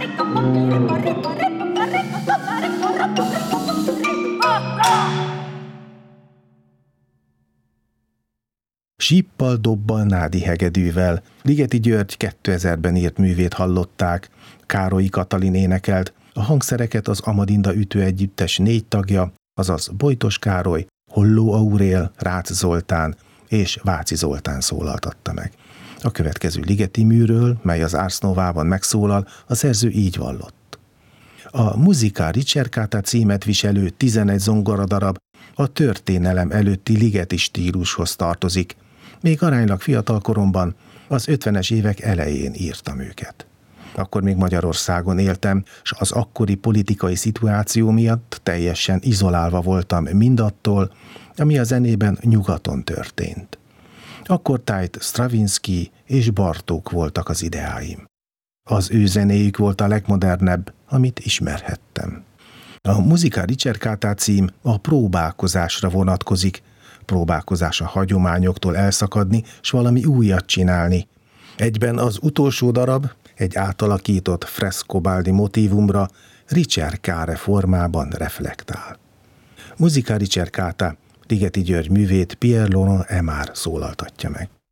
Síppal, dobbal, nádi hegedűvel. Ligeti György 2000-ben írt művét hallották. Károlyi Katalin énekelt, a hangszereket az Amadinda ütőegyüttes 4 tagja, azaz Bojtos Károly, Holló Aurél, Rácz Zoltán és Váci Zoltán szólaltatta meg. A következő ligeti műről, mely az Ars Novában megszólal, a szerző így vallott. A Musica Ricercata címet viselő 11 zongoradarab a történelem előtti ligeti stílushoz tartozik. Még aránylag fiatal koromban, az 50-es évek elején írtam őket. Akkor még Magyarországon éltem, s az akkori politikai szituáció miatt teljesen izolálva voltam mindattól, ami a zenében nyugaton történt. Akkor tájt Stravinsky és Bartók voltak az ideáim. Az ő zenéjük volt a legmodernebb, amit ismerhettem. A Musica Ricercata cím a próbálkozásra vonatkozik, próbálkozás a hagyományoktól elszakadni, s valami újat csinálni. Egyben az utolsó darab, egy átalakított Frescobaldi motívumra, ricercare formában reflektál. Musica Ricercata, Ligeti György művét Pierre Laurent Aimard szólaltatja meg.